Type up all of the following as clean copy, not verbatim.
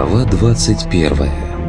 Глава 21.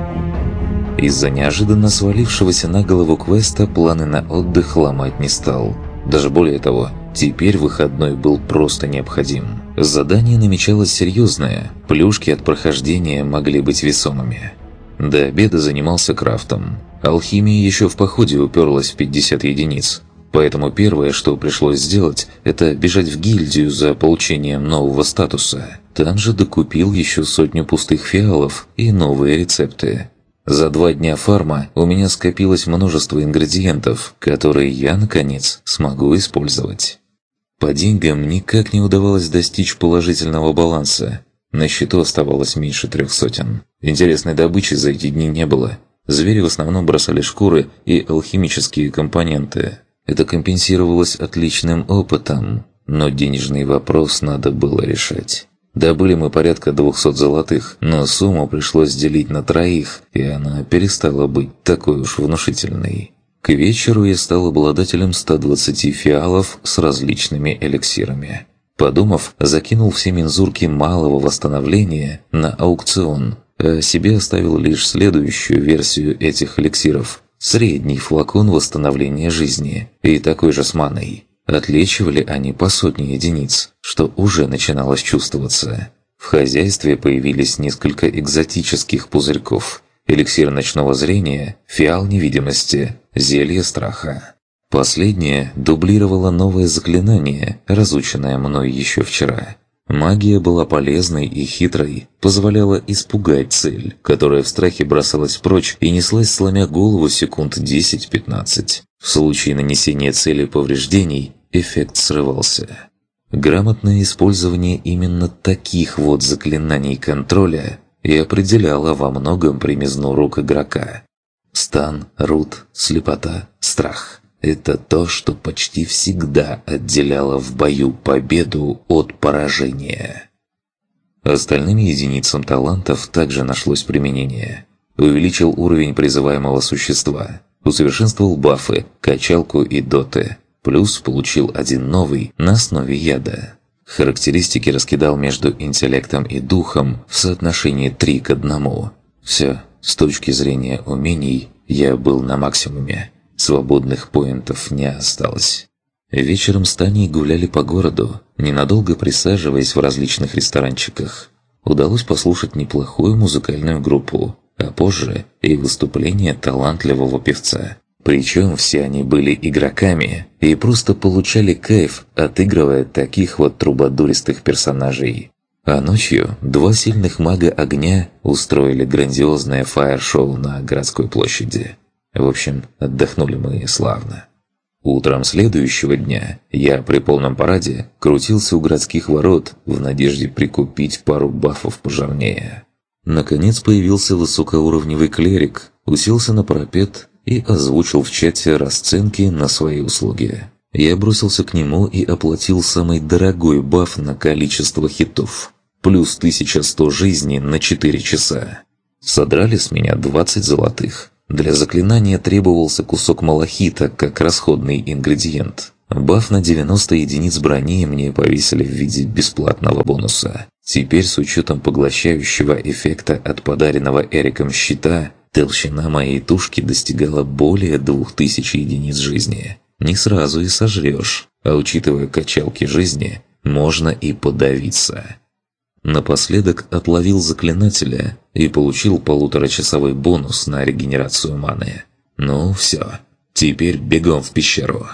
Из-за неожиданно свалившегося на голову квеста планы на отдых ломать не стал. Даже более того, теперь выходной был просто необходим. Задание намечалось серьезное, плюшки от прохождения могли быть весомыми. До обеда занимался крафтом. Алхимия еще в походе уперлась в 50 единиц. Поэтому первое, что пришлось сделать, это бежать в гильдию за получением нового статуса. Там же докупил еще 100 пустых фиалов и новые рецепты. За 2 дня фарма у меня скопилось множество ингредиентов, которые я, наконец, смогу использовать. По деньгам никак не удавалось достичь положительного баланса. На счету оставалось меньше 300. Интересной добычи за эти дни не было. Звери в основном бросали шкуры и алхимические компоненты. Это компенсировалось отличным опытом, но денежный вопрос надо было решать. Добыли мы порядка 200 золотых, но сумму пришлось делить на 3, и она перестала быть такой уж внушительной. К вечеру я стал обладателем 120 фиалов с различными эликсирами. Подумав, закинул все мензурки малого восстановления на аукцион, а себе оставил лишь следующую версию этих эликсиров – средний флакон восстановления жизни и такой же с маной. Отлечивали они по 100 единиц, что уже начиналось чувствоваться. В хозяйстве появились несколько экзотических пузырьков: эликсир ночного зрения, фиал невидимости, зелье страха. Последнее дублировало новое заклинание, разученное мной еще вчера. Магия была полезной и хитрой, позволяла испугать цель, которая в страхе бросалась прочь и неслась, сломя голову секунд 10-15. В случае нанесения цели повреждений эффект срывался. Грамотное использование именно таких вот заклинаний контроля и определяло во многом примизну рук игрока. Стан, рут, слепота, страх – это то, что почти всегда отделяло в бою победу от поражения. Остальным единицам талантов также нашлось применение. Увеличил уровень призываемого существа, усовершенствовал бафы, качалку и доты, плюс получил один новый на основе яда. Характеристики раскидал между интеллектом и духом в соотношении 3:1. Все, с точки зрения умений, я был на максимуме. Свободных поинтов не осталось. Вечером с Таней гуляли по городу, ненадолго присаживаясь в различных ресторанчиках. Удалось послушать неплохую музыкальную группу, а позже и выступление талантливого певца. Причем все они были игроками и просто получали кайф, отыгрывая таких вот трубадуристых персонажей. А ночью 2 сильных мага огня устроили грандиозное фаер-шоу на городской площади. В общем, отдохнули мы славно. Утром следующего дня я при полном параде крутился у городских ворот в надежде прикупить пару бафов пожирнее. Наконец появился высокоуровневый клерик, уселся на парапет и озвучил в чате расценки на свои услуги. Я бросился к нему и оплатил самый дорогой баф на количество хитов. Плюс 1100 жизней на 4 часа. Содрали с меня 20 золотых. Для заклинания требовался кусок малахита как расходный ингредиент. Баф на 90 единиц брони мне повесили в виде бесплатного бонуса. Теперь с учетом поглощающего эффекта от подаренного Эриком щита, толщина моей тушки достигала более 2000 единиц жизни. Не сразу и сожрешь, а учитывая качалки жизни, можно и подавиться. Напоследок отловил заклинателя и получил 1,5-часовой бонус на регенерацию маны. Ну все, теперь бегом в пещеру.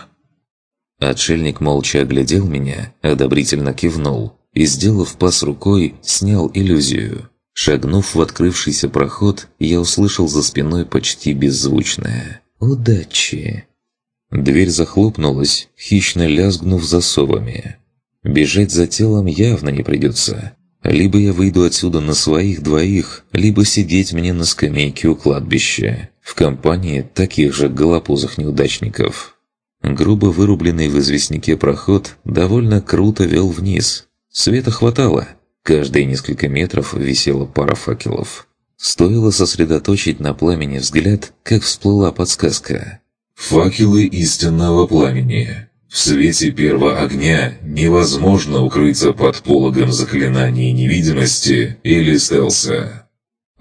Отшельник молча оглядел меня, одобрительно кивнул и, сделав пас рукой, снял иллюзию. Шагнув в открывшийся проход, я услышал за спиной почти беззвучное «Удачи!». Дверь захлопнулась, хищно лязгнув засовами. Бежать за телом явно не придется. Либо я выйду отсюда на своих 2, либо сидеть мне на скамейке у кладбища, в компании таких же голопузых неудачников. Грубо вырубленный в известняке проход довольно круто вел вниз. Света хватало. Каждые несколько метров висела пара факелов. Стоило сосредоточить на пламени взгляд, как всплыла подсказка. «Факелы истинного пламени. В свете первого огня невозможно укрыться под пологом заклинаний невидимости или стелса.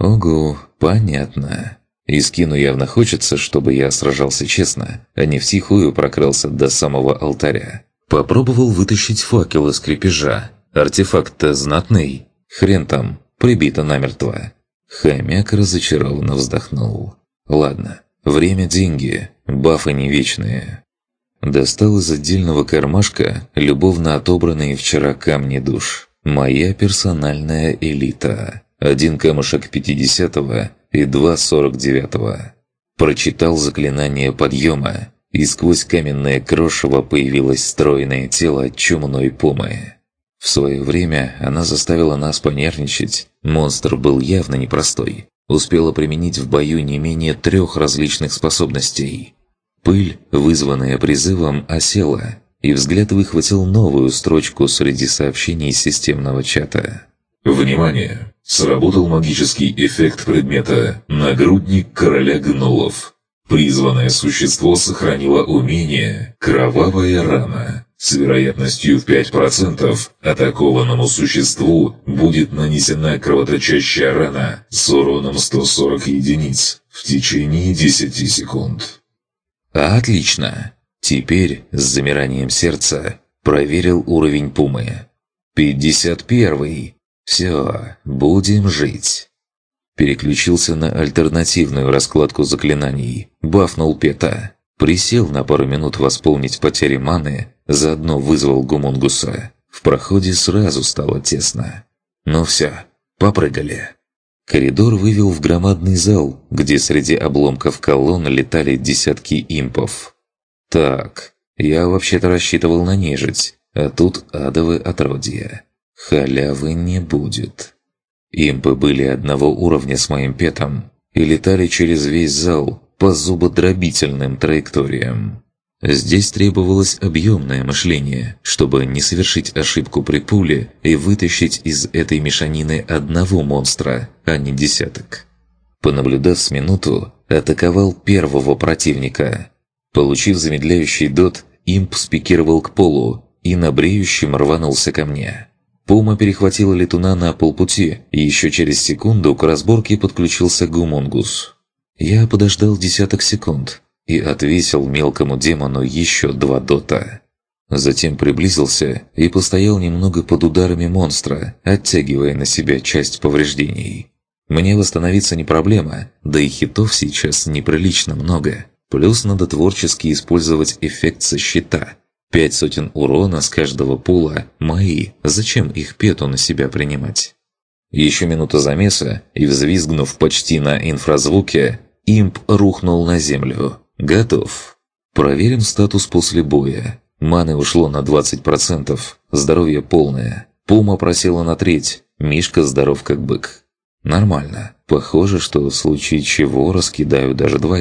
Ого, понятно. Искину явно хочется, чтобы я сражался честно, а не втихую прокрался до самого алтаря. Попробовал вытащить факел из крепежа. Артефакт-то знатный. Хрен там, прибито намертво. Хомяк разочарованно вздохнул. Ладно, время – деньги, бафы не вечные. Достал из отдельного кармашка любовно отобранные вчера камни душ. Моя персональная элита. 1 камушек 50-го и 2 49-го. Прочитал заклинание подъема, и сквозь каменное крошево появилось стройное тело чумной пумы. В свое время она заставила нас понервничать. Монстр был явно непростой. Успела применить в бою не менее 3 различных способностей. Пыль, вызванная призывом, осела, и взгляд выхватил новую строчку среди сообщений системного чата. Внимание! Сработал магический эффект предмета «Нагрудник короля гнолов». Призванное существо сохранило умение «Кровавая рана». С вероятностью в 5% атакованному существу будет нанесена кровоточащая рана с уроном 140 единиц в течение 10 секунд. Отлично! Теперь с замиранием сердца проверил уровень пумы. 51-й. Все, будем жить. Переключился на альтернативную раскладку заклинаний. Бафнул Пета. Присел на пару минут восполнить потери маны, заодно вызвал гумунгуса. В проходе сразу стало тесно. Ну все, попрыгали. Коридор вывел в громадный зал, где среди обломков колонн летали десятки импов. Так, я вообще-то рассчитывал на нежить, а тут адовы отродья. Халявы не будет. Импы были одного уровня с моим Петом и летали через весь зал по зубодробительным траекториям. Здесь требовалось объемное мышление, чтобы не совершить ошибку при пуле и вытащить из этой мешанины одного монстра, а не десяток. Понаблюдав с минуту, атаковал первого противника. Получив замедляющий дот, имп спикировал к полу и на бреющем рванулся ко мне. Пума перехватила летуна на полпути, и еще через секунду к разборке подключился гумунгус. Я подождал 10 секунд и отвесил мелкому демону еще 2 дота. Затем приблизился и постоял немного под ударами монстра, оттягивая на себя часть повреждений. Мне восстановиться не проблема, да и хитов сейчас неприлично много. Плюс надо творчески использовать эффект со щита. 5 сотен урона с каждого пула мои, зачем их Пету на себя принимать? Еще минута замеса, и взвизгнув почти на инфразвуке, имп рухнул на землю. Готов. Проверим статус после боя. Маны ушло на 20%, здоровье полное. Пума просела на треть, Мишка здоров как бык. Нормально. Похоже, что в случае чего раскидаю даже 2.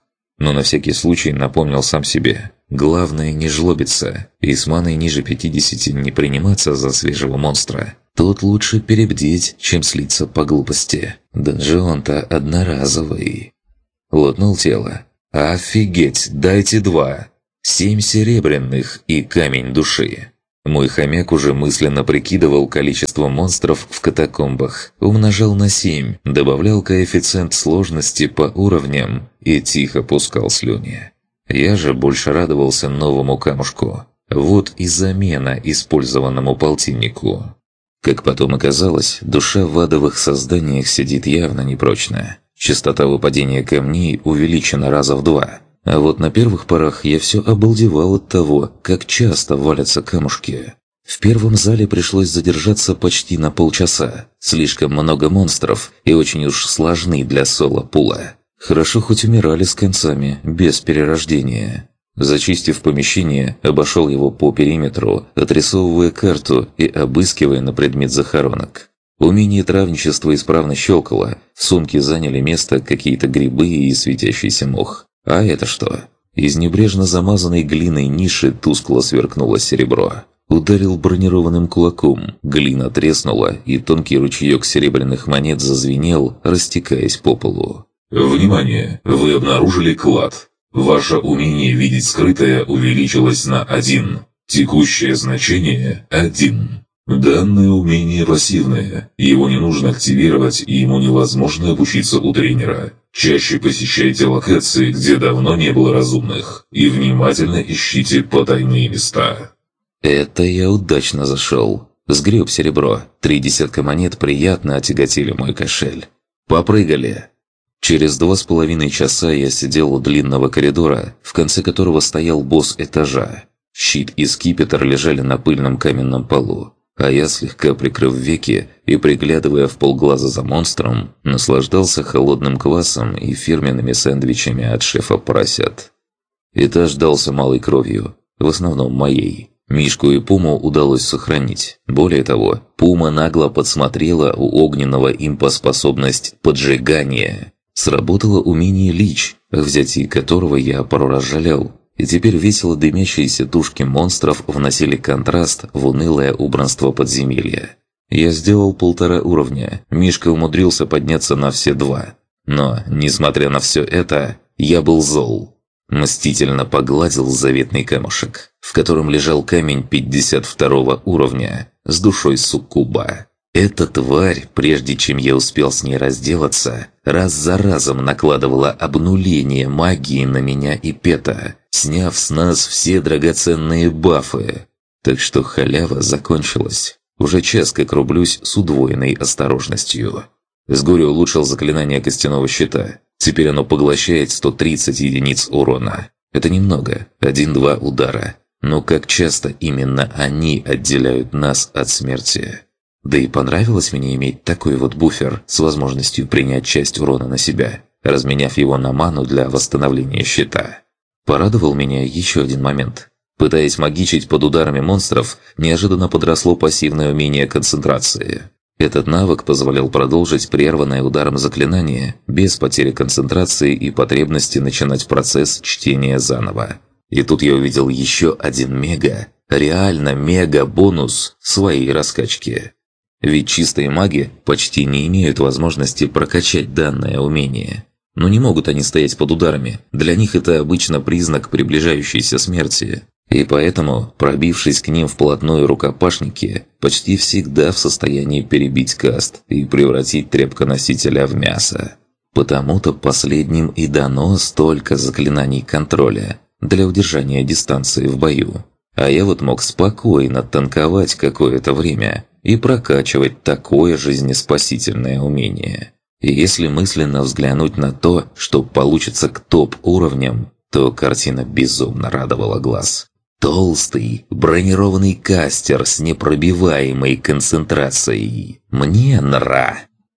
Но на всякий случай напомнил сам себе. Главное не жлобиться, и с маной ниже 50 не приниматься за свежего монстра. Тут лучше перебдеть, чем слиться по глупости. Донжон-то одноразовый. Лутнул тело. Офигеть, дайте 2. 7 серебряных и камень души. Мой хомяк уже мысленно прикидывал количество монстров в катакомбах, умножал на 7, добавлял коэффициент сложности по уровням и тихо пускал слюни. Я же больше радовался новому камушку. Вот и замена использованному полтиннику. Как потом оказалось, душа в адовых созданиях сидит явно непрочно. Частота выпадения камней увеличена раза в 2. А вот на первых порах я все обалдевал от того, как часто валятся камушки. В первом зале пришлось задержаться почти на полчаса. Слишком много монстров и очень уж сложны для соло-пула. Хорошо хоть умирали с концами, без перерождения. Зачистив помещение, обошел его по периметру, отрисовывая карту и обыскивая на предмет захоронок. Умение травничества исправно щелкало, в сумке заняли место какие-то грибы и светящийся мох. А это что? Из небрежно замазанной глиной ниши тускло сверкнуло серебро. Ударил бронированным кулаком, глина треснула, и тонкий ручеек серебряных монет зазвенел, растекаясь по полу. Внимание! Вы обнаружили клад. Ваше умение видеть скрытое увеличилось на 1. Текущее значение – 1. Данное умение пассивное, его не нужно активировать и ему невозможно обучиться у тренера. Чаще посещайте локации, где давно не было разумных, и внимательно ищите потайные места. Это я удачно зашел. Сгреб серебро, 3 десятка монет приятно отяготили мой кошель. Попрыгали. Через 2,5 часа я сидел у длинного коридора, в конце которого стоял босс этажа. Щит и скипетр лежали на пыльном каменном полу, а я, слегка прикрыв веки и приглядывая вполглаза за монстром, наслаждался холодным квасом и фирменными сэндвичами от шефа поросят. Этаж дался малой кровью, в основном моей. Мишку и Пуму удалось сохранить. Более того, Пума нагло подсмотрела у огненного импа способность поджигания. Сработало умение Лич, о взятии которого я пару раз жалел. И теперь весело дымящиеся тушки монстров вносили контраст в унылое убранство подземелья. Я сделал 1,5 уровня, Мишка умудрился подняться на все 2. Но, несмотря на все это, я был зол. Мстительно погладил заветный камушек, в котором лежал камень 52 уровня, с душой суккуба. Эта тварь, прежде чем я успел с ней разделаться, раз за разом накладывала обнуление магии на меня и Пета, сняв с нас все драгоценные бафы. Так что халява закончилась. Уже час как рублюсь с удвоенной осторожностью. С горя улучшил заклинание костяного щита. Теперь оно поглощает 130 единиц урона. Это немного, 1-2 удара. Но как часто именно они отделяют нас от смерти? Да и понравилось мне иметь такой вот буфер с возможностью принять часть урона на себя, разменяв его на ману для восстановления щита. Порадовал меня еще один момент. Пытаясь магичить под ударами монстров, неожиданно подросло пассивное умение концентрации. Этот навык позволял продолжить прерванное ударом заклинание без потери концентрации и потребности начинать процесс чтения заново. И тут я увидел еще один реально мега бонус своей раскачки. Ведь чистые маги почти не имеют возможности прокачать данное умение. Но не могут они стоять под ударами, для них это обычно признак приближающейся смерти. И поэтому, пробившись к ним вплотную рукопашники, почти всегда в состоянии перебить каст и превратить тряпконосителя в мясо. Потому-то последним и дано столько заклинаний контроля для удержания дистанции в бою. А я вот мог спокойно танковать какое-то время и прокачивать такое жизнеспасительное умение. И если мысленно взглянуть на то, что получится к топ-уровням, то картина безумно радовала глаз. Толстый, бронированный кастер с непробиваемой концентрацией. Мне нра!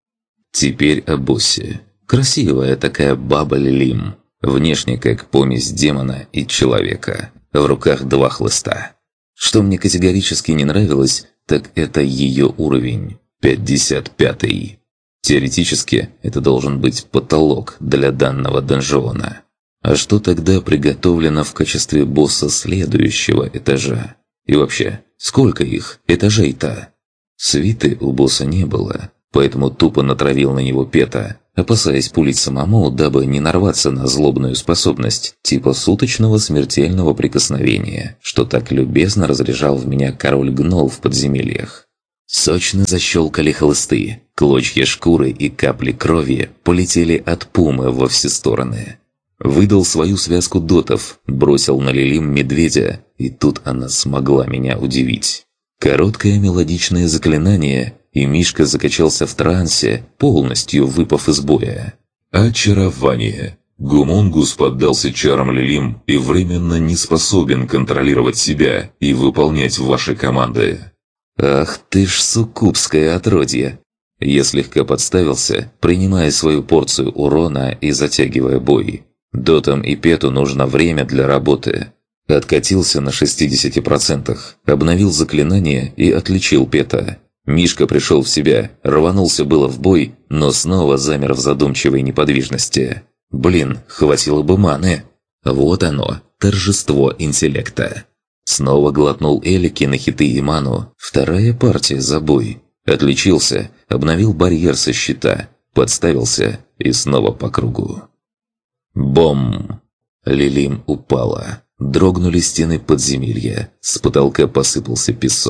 Теперь о боссе. Красивая такая баба Лилим. Внешне как помесь демона и человека. В руках 2 хлыста. Что мне категорически не нравилось, так это ее уровень. 55-й. Теоретически, это должен быть потолок для данного донжона. А что тогда приготовлено в качестве босса следующего этажа? И вообще, сколько их этажей-то? Свиты у босса не было, поэтому тупо натравил на него Пета, опасаясь пулить самому, дабы не нарваться на злобную способность, типа суточного смертельного прикосновения, что так любезно разряжал в меня король гнол в подземельях. Сочно защелкали хлысты, клочья шкуры и капли крови полетели от Пумы во все стороны. Выдал свою связку дотов, бросил на Лилим медведя, и тут она смогла меня удивить. Короткое мелодичное заклинание, и Мишка закачался в трансе, полностью выпав из боя. Очарование. Гумунгус поддался чарам Лилим и временно не способен контролировать себя и выполнять ваши команды. «Ах ты ж суккубское отродье!» Я слегка подставился, принимая свою порцию урона и затягивая бой. Дотам и Пету нужно время для работы. Откатился на 60%, обновил заклинание и отличил Пета. Мишка пришел в себя, рванулся было в бой, но снова замер в задумчивой неподвижности. Блин, хватило бы маны. Вот оно, торжество интеллекта. Снова глотнул Элики на хиты и ману. 2-я партия за бой. Отличился, обновил барьер со щита, подставился и снова по кругу. Бом! Лилим упала. Дрогнули стены подземелья. С потолка посыпался песок.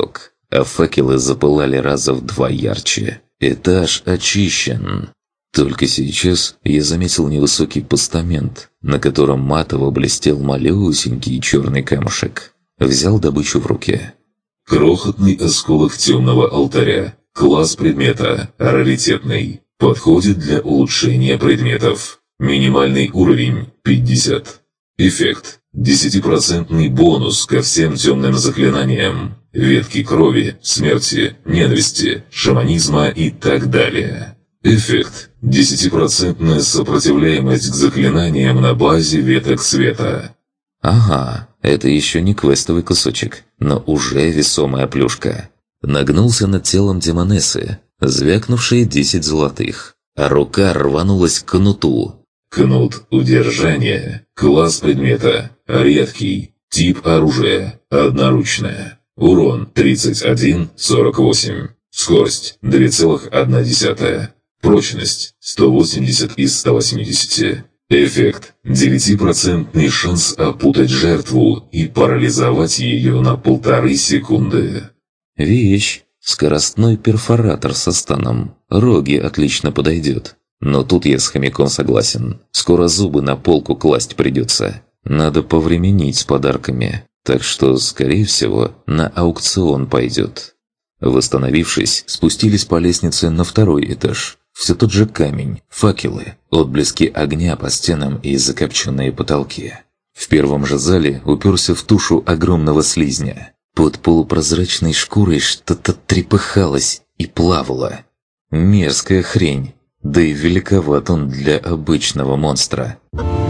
а факелы запылали раза в 2 ярче. Этаж очищен. Только сейчас я заметил невысокий постамент, на котором матово блестел малюсенький черный камушек. Взял добычу в руки. Крохотный осколок темного алтаря. Класс предмета. Раритетный. Подходит для улучшения предметов. Минимальный уровень 50. Эффект. 10% бонус ко всем темным заклинаниям. Ветки крови, смерти, ненависти, шаманизма и так далее. Эффект. 10% сопротивляемость к заклинаниям на базе веток света. Ага, это еще не квестовый кусочек, но уже весомая плюшка. Нагнулся над телом демонессы, звякнувшие 10 золотых, а рука рванулась к кнуту. Кнут удержания. Класс предмета. Редкий. Тип оружия. Одноручное. Урон 31-48. Скорость 2,1. Прочность 180 из 180. Эффект. 9% шанс опутать жертву и парализовать ее на 1,5 секунды. Вещь. Скоростной перфоратор со станом. Роги отлично подойдет. Но тут я с хомяком согласен. Скоро зубы на полку класть придется. Надо повременить с подарками. Так что, скорее всего, на аукцион пойдет. Восстановившись, спустились по лестнице на 2-й этаж. Все тот же камень, факелы, отблески огня по стенам и закопченные потолки. В первом же зале уперся в тушу огромного слизня. Под полупрозрачной шкурой что-то трепыхалось и плавало. Мерзкая хрень. Да и великоват он для обычного монстра.